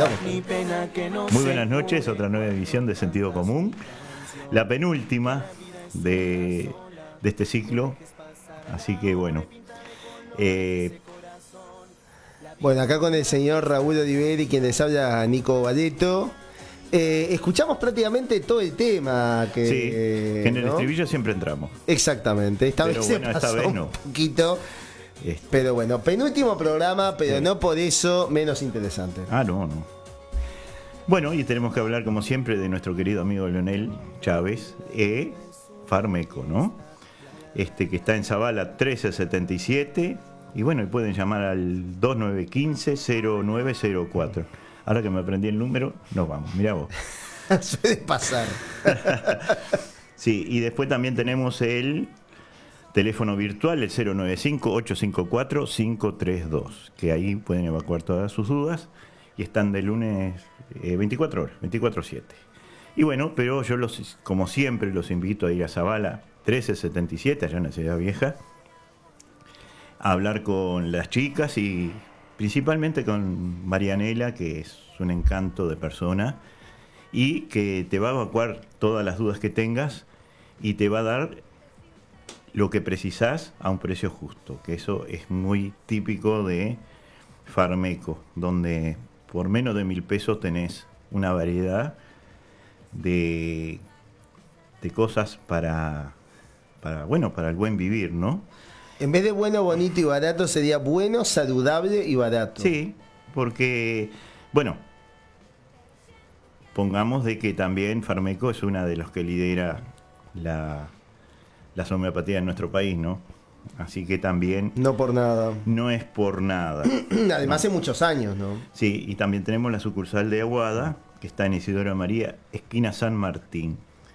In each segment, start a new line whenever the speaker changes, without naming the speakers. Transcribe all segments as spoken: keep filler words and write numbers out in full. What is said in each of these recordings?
Muy buenas noches, otra nueva edición de Sentido Común, la penúltima de, de este ciclo, así que bueno. Eh,
bueno, acá con el señor Raúl Oliveri, quien les habla Nico Valeto. Eh, escuchamos prácticamente todo el tema que,
sí, que en el
¿no?
estribillo siempre entramos.
Exactamente, esta
pero
vez
bueno,
se pasó
esta vez no.
un poquito.
Este.
Pero bueno, penúltimo programa, pero
sí.
no por eso menos interesante.
Ah, no, no. Bueno, y tenemos que hablar como siempre de nuestro querido amigo Leonel Chávez, eh, Farmeco, ¿no? Este que está en Zavala trece setenta y siete, y bueno, y pueden llamar al dos nueve uno cinco cero nueve cero cuatro. Ahora que me aprendí el número, nos vamos, mirá vos.
Suele pasar.
Sí, y después también tenemos el teléfono virtual, el cero nueve cinco ocho cinco cuatro cinco tres dos, que ahí pueden evacuar todas sus dudas, y están de lunes eh, veinticuatro horas, veinticuatro siete. Y bueno, pero yo los, como siempre, los invito a ir a Zavala trece setenta y siete, allá en la Ciudad Vieja, a hablar con las chicas y principalmente con Marianela, que es un encanto de persona y que te va a evacuar todas las dudas que tengas y te va a dar lo que precisás a un precio justo, que eso es muy típico de Farmeco, donde por menos de mil pesos tenés una variedad de, de cosas para, para, bueno, para el buen vivir, ¿no?
En vez de bueno, bonito y barato, sería bueno, saludable y barato.
Sí, porque, bueno, pongamos de que también Farmeco es una de los que lidera la, la homeopatía en nuestro país, ¿no? Así que también...
No por nada.
No es por nada.
Además, no. Hace muchos años, ¿no?
Sí, y también tenemos la sucursal de Aguada, que está en Isidora María, esquina San Martín.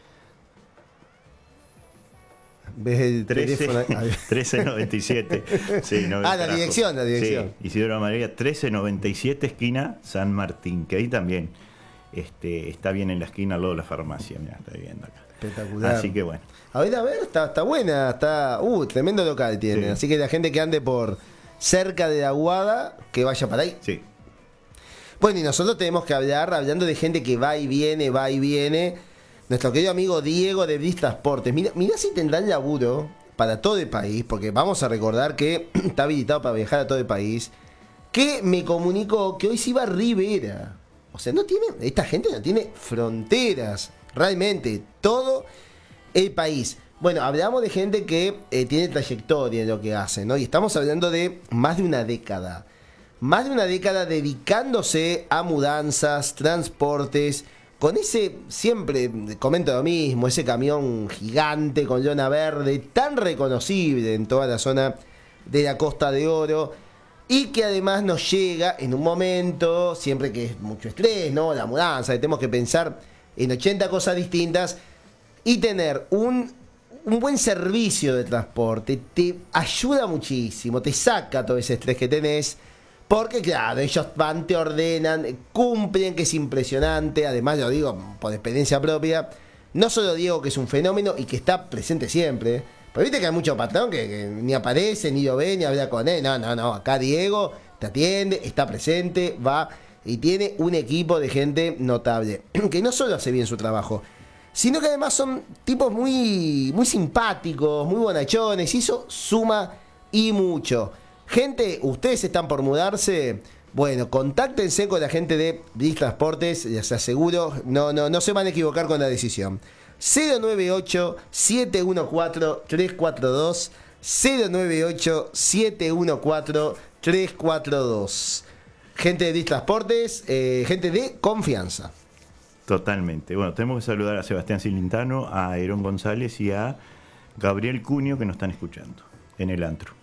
¿Ves el
trece,
teléfono?
trece noventa y siete. Sí, no,
ah, la dirección, la dirección.
Sí, Isidora María, trece noventa y siete, esquina San Martín, que ahí también este, está bien en la esquina al lado de la farmacia. Mirá, está viendo acá.
Espectacular.
Así que bueno.
A ver, a ver, está, está buena, está... Uh, tremendo local tiene. Sí. Así que la gente que ande por cerca de la Aguada, que vaya para ahí.
Sí.
Bueno, y nosotros tenemos que hablar, hablando de gente que va y viene, va y viene... Nuestro querido amigo Diego de Blis Transportes. Mira, mira si tendrán laburo para todo el país, porque vamos a recordar que está habilitado para viajar a todo el país. Que me comunicó que hoy se iba a Rivera. O sea, no tiene, esta gente no tiene fronteras. Realmente, todo el país. Bueno, hablamos de gente que eh, tiene trayectoria en lo que hace, ¿no? Y estamos hablando de más de una década. Más de una década dedicándose a mudanzas, transportes. Con ese, siempre comento lo mismo, ese camión gigante con lona verde, tan reconocible en toda la zona de la Costa de Oro, y que además nos llega en un momento, siempre que es mucho estrés, ¿no? La mudanza, que tenemos que pensar en ochenta cosas distintas, y tener un, un buen servicio de transporte te ayuda muchísimo, te saca todo ese estrés que tenés. Porque claro, ellos van, te ordenan, cumplen, que es impresionante. Además, lo digo por experiencia propia, no solo Diego, que es un fenómeno y que está presente siempre, pero viste que hay mucho patrón que, que ni aparece, ni lo ve, ni habla con él. No, no, no, acá Diego te atiende, está presente, va y tiene un equipo de gente notable, que no solo hace bien su trabajo, sino que además son tipos muy, muy simpáticos, muy bonachones, y eso suma y mucho. Gente, ustedes están por mudarse, bueno, contáctense con la gente de Blis Transportes, les aseguro, no, no, no se van a equivocar con la decisión. cero nueve ocho siete uno cuatro tres cuatro dos, cero nueve ocho siete uno cuatro tres cuatro dos. Gente de Blis Transportes, eh, gente de confianza.
Totalmente. Bueno, tenemos que saludar a Sebastián Cilintano, a Aarón González y a Gabriel Cunio, que nos están escuchando en el antro.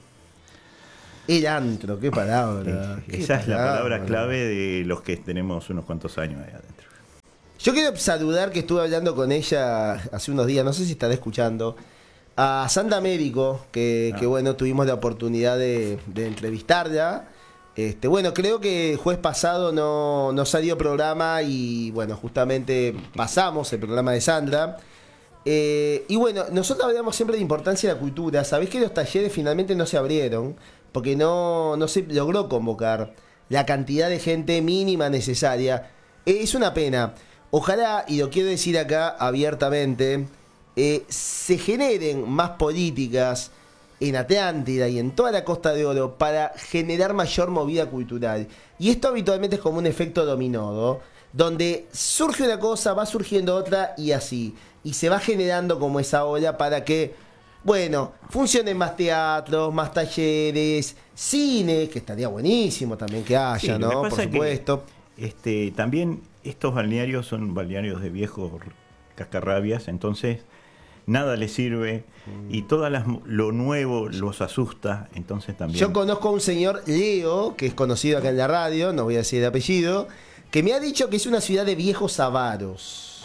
El antro, qué palabra.
Eh,
qué
esa
palabra,
es la palabra clave de los que tenemos unos cuantos años ahí adentro.
Yo quiero saludar, que estuve hablando con ella hace unos días, no sé si estará escuchando, a Sandra Médico, que, ah. que bueno, tuvimos la oportunidad de, de entrevistarla. Este, bueno, creo que el jueves pasado no, no salió programa y bueno, justamente pasamos el programa de Sandra. Eh, y bueno, nosotros hablamos siempre de importancia de la cultura. Sabés que los talleres finalmente no se abrieron porque no, no se logró convocar la cantidad de gente mínima necesaria. Es una pena. Ojalá, y lo quiero decir acá abiertamente, eh, se generen más políticas en Atlántida y en toda la Costa de Oro para generar mayor movida cultural. Y esto habitualmente es como un efecto dominó, ¿no? Donde surge una cosa, va surgiendo otra y así. Y se va generando como esa ola para que, bueno, funcionen más teatros, más talleres, cine, que estaría buenísimo también que haya,
Sí,
¿no? Por supuesto.
Que, este, también estos balnearios son balnearios de viejos cascarrabias, entonces nada les sirve y todo lo nuevo los asusta, entonces también...
Yo conozco a un señor, Leo, que es conocido acá en la radio, no voy a decir el apellido, que me ha dicho que es una ciudad de viejos avaros.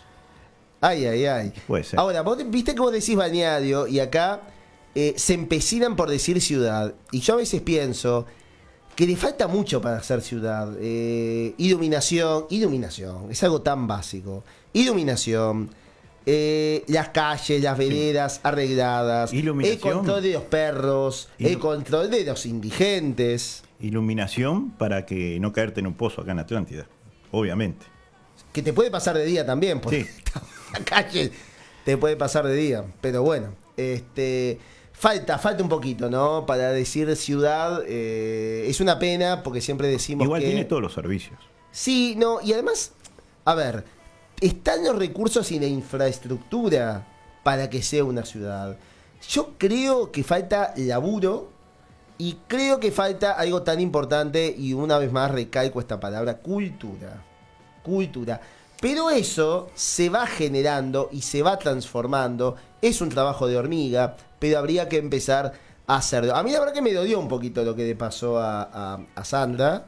Ay, ay, ay.
Puede ser.
Ahora, vos viste que vos decís balneario y acá eh, se empecinan por decir ciudad. Y yo a veces pienso que le falta mucho para hacer ciudad. Eh, iluminación, iluminación, es algo tan básico. Iluminación, eh, las calles, las veredas sí. arregladas, el control de los perros, Ilum- el control de los indigentes.
Iluminación para que no caerte en un pozo acá en Atlántida, obviamente.
Que te puede pasar de día también, porque
sí.
la calle te puede pasar de día. Pero bueno, este falta, falta un poquito, ¿no? Para decir ciudad, eh, es una pena porque siempre decimos
igual
que...
tiene todos los servicios.
Sí, no, y además, a ver, están los recursos y la infraestructura para que sea una ciudad. Yo creo que falta laburo y creo que falta algo tan importante, y una vez más recalco esta palabra, cultura. Cultura. Pero eso se va generando y se va transformando. Es un trabajo de hormiga, pero habría que empezar a hacerlo. A mí la verdad que me dolió un poquito lo que le pasó a, a, a Sandra.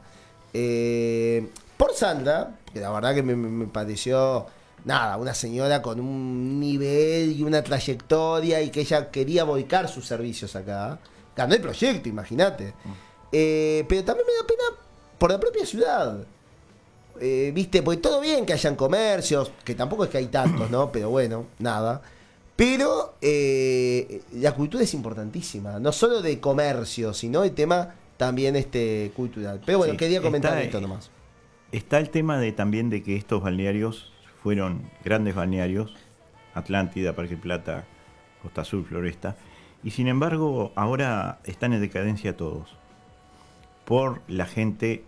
Eh, por Sandra, que la verdad que me, me pareció, nada, una señora con un nivel y una trayectoria y que ella quería volcar sus servicios acá. Ganó el proyecto, imagínate. Eh, pero también me da pena por la propia ciudad. Eh, Viste, porque todo bien que hayan comercios, que tampoco es que hay tantos, ¿no? Pero bueno, nada. Pero eh, la cultura es importantísima, no solo de comercio, sino el tema también este cultural. Pero bueno, sí, quería comentar está, esto nomás.
Está el tema de también de que estos balnearios fueron grandes balnearios, Atlántida, Parque Plata, Costa Azul, Floresta, y sin embargo ahora están en decadencia todos, por la gente,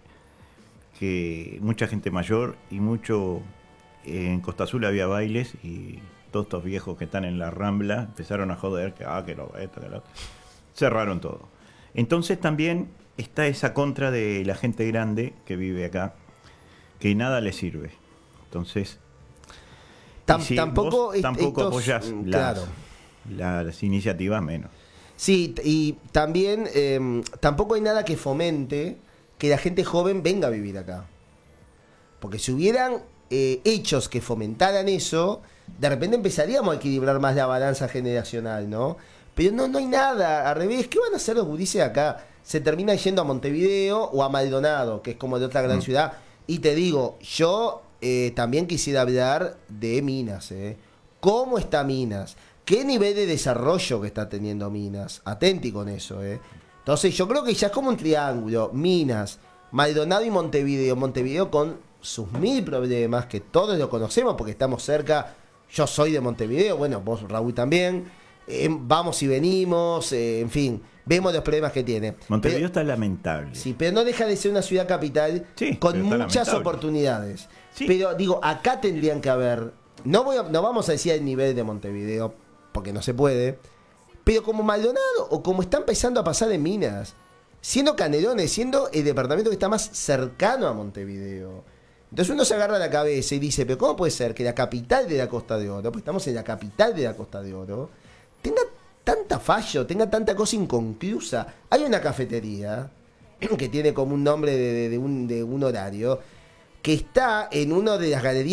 que mucha gente mayor y mucho, en Costa Azul había bailes y todos estos viejos que están en la Rambla empezaron a joder, que ah, que lo esto, que lo otro, cerraron todo. Entonces también está esa contra de la gente grande que vive acá, que nada le sirve. Entonces,
Tam,
si
tampoco,
vos tampoco
estos,
apoyas
claro.
las, las iniciativas, menos.
Sí, y también eh, tampoco hay nada que fomente que la gente joven venga a vivir acá. Porque si hubieran eh, hechos que fomentaran eso, de repente empezaríamos a equilibrar más la balanza generacional, ¿no? Pero no, no hay nada, al revés. ¿Qué van a hacer los gurises acá? Se terminan yendo a Montevideo o a Maldonado, que es como de otra gran mm. ciudad. Y te digo, yo eh, también quisiera hablar de Minas, ¿eh? ¿Cómo está Minas? ¿Qué nivel de desarrollo que está teniendo Minas? Atenti con eso, ¿eh? Entonces yo creo que ya es como un triángulo. Minas, Maldonado y Montevideo. Montevideo con sus mil problemas, que todos lo conocemos porque estamos cerca. Yo soy de Montevideo, bueno, vos, Raúl, también. Eh, vamos y venimos, eh, en fin, vemos los problemas que tiene.
Montevideo
pero,
está lamentable.
Sí, pero no deja de ser una ciudad capital
sí,
con muchas lamentable. oportunidades. Sí. Pero digo, acá tendrían que haber, no, voy a, no vamos a decir el nivel de Montevideo, porque no se puede, pero como Maldonado o como está empezando a pasar en Minas, siendo Canelones, siendo el departamento que está más cercano a Montevideo. Entonces uno se agarra la cabeza y dice, pero ¿cómo puede ser que la capital de la Costa de Oro, pues estamos en la capital de la Costa de Oro, tenga tanta fallo, tenga tanta cosa inconclusa? Hay una cafetería que tiene como un nombre de, de, de, un, de un horario, que está en una de las galerías